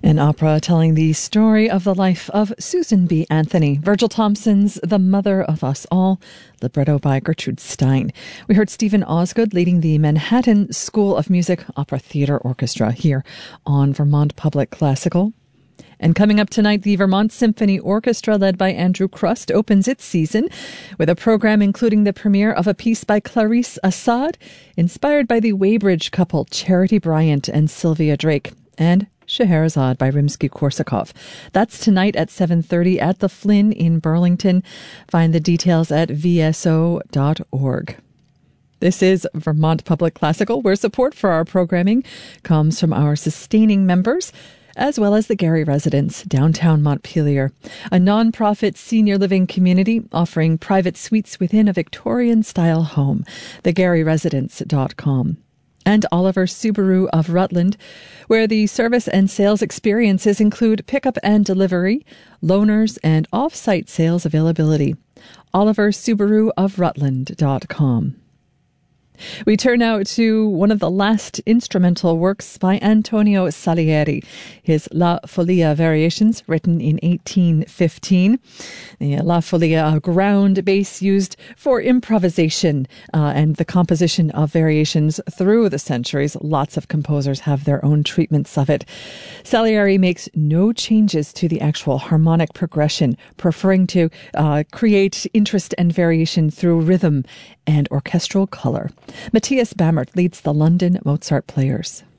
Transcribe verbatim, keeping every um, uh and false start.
An opera telling the story of the life of Susan B. Anthony, Virgil Thomson's The Mother of Us All, libretto by Gertrude Stein. We heard Stephen Osgood leading the Manhattan School of Music Opera Theatre Orchestra here on Vermont Public Classical. And coming up tonight, the Vermont Symphony Orchestra, led by Andrew Crust, opens its season with a program including the premiere of a piece by Clarice Assad, inspired by the Weybridge couple Charity Bryant and Sylvia Drake, and Scheherazade by Rimsky-Korsakov. That's tonight at seven thirty at the Flynn in Burlington. Find the details at v s o dot org. This is Vermont Public Classical, where support for our programming comes from our sustaining members, as well as the Gary Residence, downtown Montpelier, a nonprofit senior living community offering private suites within a Victorian-style home, the gary residence dot com. And Oliver Subaru of Rutland, where the service and sales experiences include pickup and delivery, loaners, and off-site sales availability. oliver subaru of rutland dot com. We turn now to one of the last instrumental works by Antonio Salieri, his La Follia Variations, written in eighteen fifteen. The La Follia, a ground bass used for improvisation uh, and the composition of variations through the centuries. Lots of composers have their own treatments of it. Salieri makes no changes to the actual harmonic progression, preferring to uh, create interest and variation through rhythm and orchestral color. Matthias Bammert leads the London Mozart Players.